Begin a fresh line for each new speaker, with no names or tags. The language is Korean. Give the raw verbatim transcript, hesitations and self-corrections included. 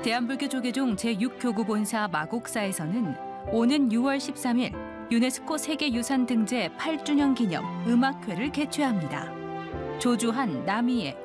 대한불교조계종 제육 교구 본사 마곡사에서는 오는 유월 십삼일 유네스코 세계유산 등재 팔 주년 기념 음악회를 개최합니다. 조주한, 남이의,